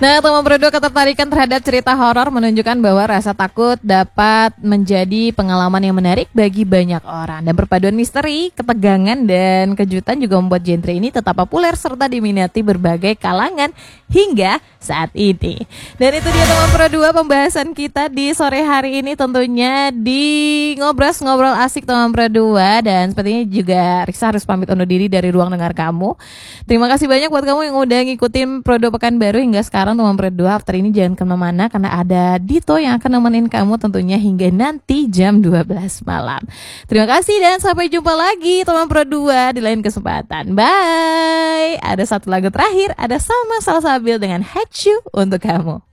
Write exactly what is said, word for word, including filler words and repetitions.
Nah, teman berdua, ketertarikan terhadap cerita horor menunjukkan bahwa rasa takut dapat menjadi pengalaman yang menarik bagi banyak orang. Dan perpaduan misteri, ketegangan, dan kejutan juga membuat genre ini tetap populer serta diminati berbagai kalangan hingga saat ini. Dan itu dia teman berdua pembahasan kita di sore hari ini, tentunya di Ngobras Ngobrol Asik teman berdua. Dan sepertinya juga Riksa harus pamit undur diri dari ruang dengar kamu. Terima kasih banyak buat kamu yang udah ngikutin Prodo Pekanbaru hingga sekarang teman berdua. After ini jangan kemana-mana karena ada Dito yang akan nemenin kamu tentunya hingga nanti jam dua belas malam. Terima kasih dan sampai jumpa lagi teman berdua di lain kesempatan. Bye. Ada satu lagu terakhir, ada Salma Salsabil dengan Hatchu untuk kamu.